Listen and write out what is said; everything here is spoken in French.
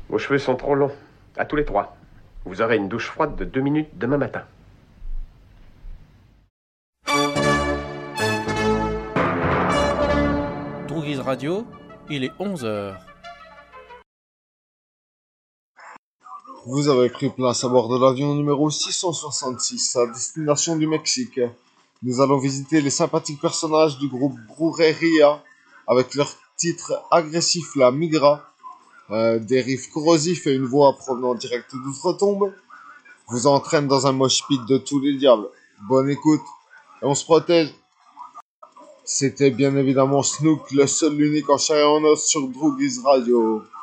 Vos cheveux sont trop longs. À tous les trois. Vous aurez une douche froide de 2 minutes demain matin. Droogies Radio, il est 11h. Vous avez pris place à bord de l'avion numéro 666 à destination du Mexique. Nous allons visiter les sympathiques personnages du groupe Brujeria avec leur titre agressif La Migra, des riffs corrosifs et une voix provenant direct d'outre-tombe vous entraîne dans un mosh pit de tous les diables. Bonne écoute et on se protège. C'était bien évidemment Snook, le seul, l'unique en chair et en os sur Droogies Radio.